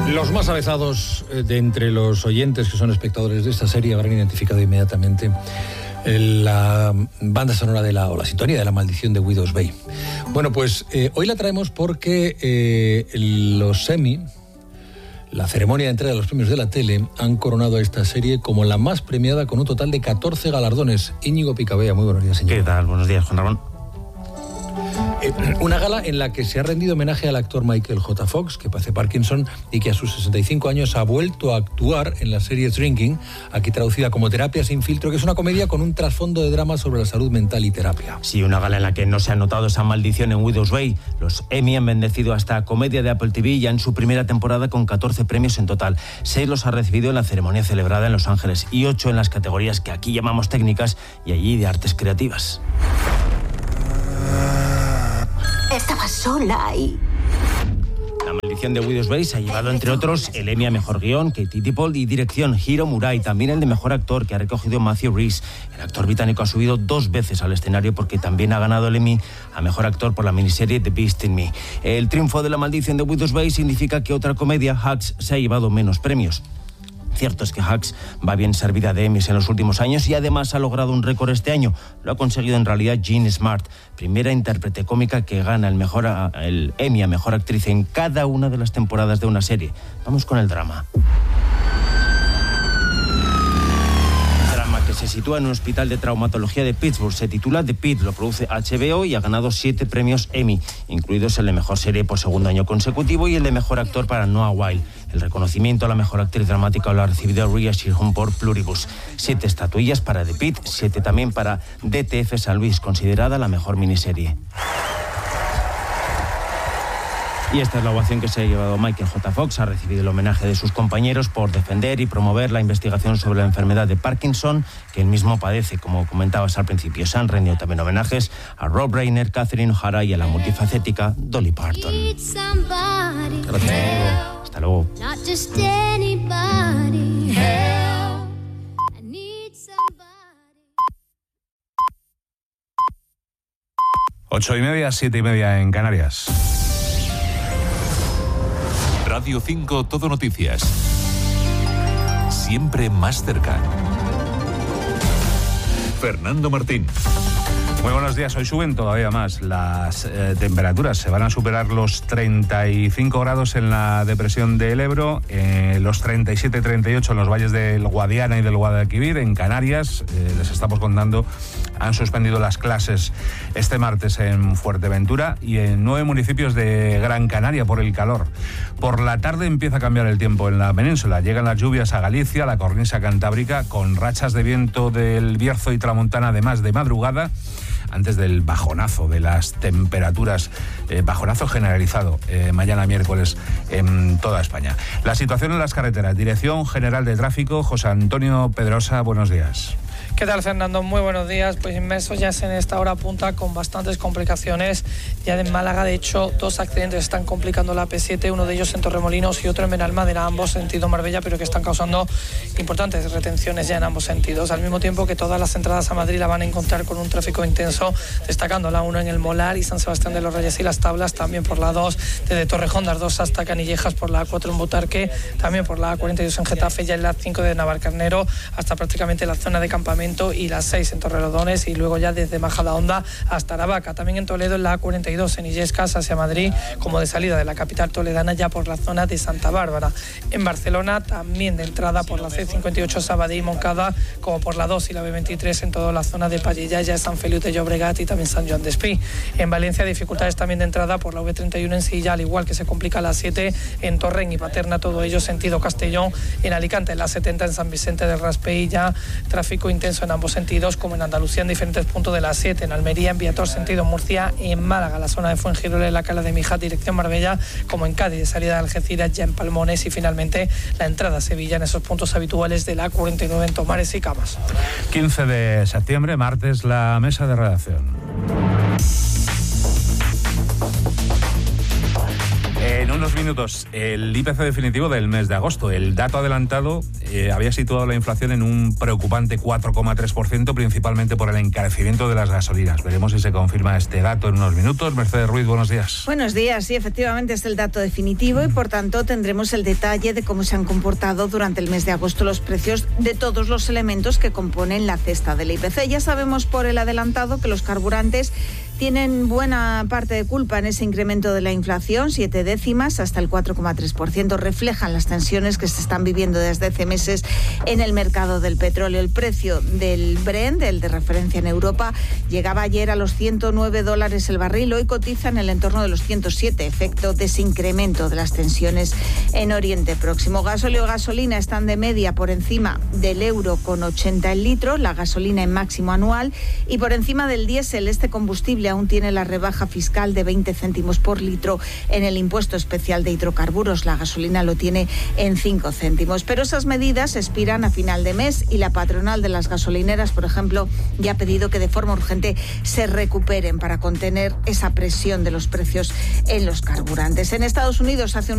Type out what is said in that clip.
Los más avezados de entre los oyentes que son espectadores de esta serie habrán identificado inmediatamente la banda sonora o la sintonía de La Maldición de Widow's Bay. Bueno, pues hoy la traemos porque los Emmy, la ceremonia de entrega de los premios de la tele, han coronado a esta serie como la más premiada con un total de 14 galardones. Íñigo Picabea, muy buenos días, señor. ¿Qué tal? Buenos días, Juan Ramón. Una gala en la que se ha rendido homenaje al actor Michael J. Fox, que padece Parkinson y que a sus 65 años ha vuelto a actuar en la serie Drinking, aquí traducida como Terapia sin filtro, que es una comedia con un trasfondo de drama sobre la salud mental y terapia. Sí, una gala en la que no se ha notado esa maldición en Widow's Bay. Los Emmy han bendecido a esta comedia de Apple TV ya en su primera temporada con 14 premios en total. 6 los ha recibido en la ceremonia celebrada en Los Ángeles y 8 en las categorías que aquí llamamos técnicas y allí de artes creativas. Estaba sola y... La Maldición de Widow's Bay se ha llevado, entre otros, el Emmy a Mejor Guión, Katie Dippold, y Dirección, Hiro Murai, también el de Mejor Actor, que ha recogido Matthew Rhys. El actor británico ha subido 2 veces al escenario porque también ha ganado el Emmy a Mejor Actor por la miniserie The Beast in Me. El triunfo de La Maldición de Widow's Bay significa que otra comedia, Hacks, se ha llevado menos premios. Cierto es que Hacks va bien servida de Emmys en los últimos años y además ha logrado un récord este año. Lo ha conseguido en realidad Jean Smart, primera intérprete cómica que gana el Emmy a Mejor Actriz en cada una de las temporadas de una serie. Vamos con el drama. Que se sitúa en un hospital de traumatología de Pittsburgh. Se titula The Pit, lo produce HBO y ha ganado 7 premios Emmy, incluidos el de Mejor Serie por segundo año consecutivo y el de Mejor Actor para Noah Wyle. El reconocimiento a la Mejor Actriz Dramática lo ha recibido Rhea Seehorn por Pluribus. 7 estatuillas para The Pit, 7 también para DTF San Luis, considerada la mejor miniserie. Y esta es la ovación que se ha llevado Michael J. Fox. Ha recibido el homenaje de sus compañeros por defender y promover la investigación sobre la enfermedad de Parkinson, que él mismo padece, como comentabas al principio. Se han rendido también homenajes a Rob Reiner, Catherine O'Hara y a la multifacética Dolly Parton. Gracias. Hasta luego. 8:30, 7:30 en Canarias. Radio 5 Todo Noticias. Siempre más cerca. Fernando Martín. Muy buenos días. Hoy suben todavía más las temperaturas. Se van a superar los 35 grados en la depresión del Ebro, los 37-38 en los valles del Guadiana y del Guadalquivir. En Canarias, les estamos contando, han suspendido las clases este martes en Fuerteventura y en 9 municipios de Gran Canaria por el calor. Por la tarde empieza a cambiar el tiempo en la península. Llegan las lluvias a Galicia, la cornisa cantábrica, con rachas de viento del Bierzo y Tramontana, además de madrugada, antes del bajonazo de las temperaturas, bajonazo generalizado mañana miércoles en toda España. La situación en las carreteras. Dirección General de Tráfico, José Antonio Pedrosa, buenos días. ¿Qué tal, Fernando? Muy buenos días. Pues inmersos ya en esta hora punta con bastantes complicaciones. Ya en Málaga, de hecho, 2 accidentes están complicando la P7, uno de ellos en Torremolinos y otro en Benalmádena, ambos sentido Marbella, pero que están causando importantes retenciones ya en ambos sentidos. Al mismo tiempo que todas las entradas a Madrid la van a encontrar con un tráfico intenso, destacando la 1 en el Molar y San Sebastián de los Reyes y Las Tablas, también por la 2 desde Torrejón, las 2 hasta Canillejas, por la A4 en Butarque, también por la A42 en Getafe, ya en la 5 de Navalcarnero hasta prácticamente la zona de campamento, y las 6 en Torrelodones, y luego ya desde Majadahonda hasta Aravaca. También en Toledo en la A42 en Illescas hacia Madrid, como de salida de la capital toledana ya por la zona de Santa Bárbara. En Barcelona también de entrada por la C58 Sabadell y Moncada, como por la 2 y la B23 en toda la zona de Pallilla, ya San Feliu de Llobregat y también San Joan d'Espí. En Valencia dificultades también de entrada por la V31 en Silla, al igual que se complica la 7 en Torrent y Paterna, todo ello sentido Castellón. En Alicante en la 70 en San Vicente del Raspey, ya tráfico intenso en ambos sentidos, como en Andalucía en diferentes puntos de la 7, en Almería, en Viator sentido Murcia, en Málaga la zona de Fuengirola y la Cala de Mijat dirección Marbella, como en Cádiz de salida de Algeciras, ya en Palmones, y finalmente la entrada a Sevilla en esos puntos habituales de la 49 en Tomares y Camas. 15 de septiembre, martes, la mesa de redacción. En unos minutos, el IPC definitivo del mes de agosto. El dato adelantado había situado la inflación en un preocupante 4,3%, principalmente por el encarecimiento de las gasolinas. Veremos si se confirma este dato en unos minutos. Mercedes Ruiz, buenos días. Buenos días, sí, efectivamente es el dato definitivo y por tanto tendremos el detalle de cómo se han comportado durante el mes de agosto los precios de todos los elementos que componen la cesta del IPC. Ya sabemos por el adelantado que los carburantes tienen buena parte de culpa en ese incremento de la inflación, 7 décimas hasta el 4,3%. Reflejan las tensiones que se están viviendo desde hace meses en el mercado del petróleo. El precio del Brent, el de referencia en Europa, llegaba ayer a los $109 el barril. Hoy cotiza en el entorno de los 107, efecto de ese incremento de las tensiones en Oriente Próximo. Gasóleo y gasolina están de media por encima del €1,80 el litro, la gasolina en máximo anual, y por encima del diésel. Este combustible aún tiene la rebaja fiscal de 20 céntimos por litro en el impuesto especial de hidrocarburos. La gasolina lo tiene en 5 céntimos. Pero esas medidas expiran a final de mes y la patronal de las gasolineras, por ejemplo, ya ha pedido que de forma urgente se recuperen para contener esa presión de los precios en los carburantes. En Estados Unidos hace